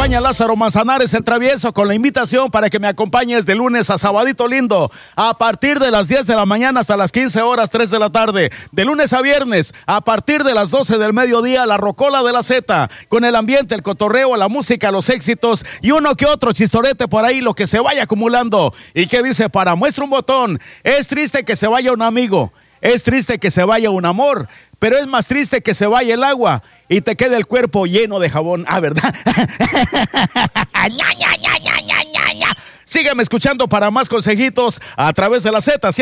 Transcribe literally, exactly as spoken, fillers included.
acompaña Lázaro Manzanares el Travieso con la invitación para que me acompañes de lunes a sabadito lindo a partir de las diez de la mañana hasta las quince horas, tres de la tarde. De lunes a viernes a partir de las doce del mediodía, la Rocola de la Z, con el ambiente, el cotorreo, la música, los éxitos y uno que otro chistorete por ahí, lo que se vaya acumulando. ¿Y qué dice? Para muestra un botón. Es triste que se vaya un amigo, es triste que se vaya un amor, pero es más triste que se vaya el agua y te quede el cuerpo lleno de jabón. Ah, ¿verdad? Sígueme escuchando para más consejitos a través de la Z.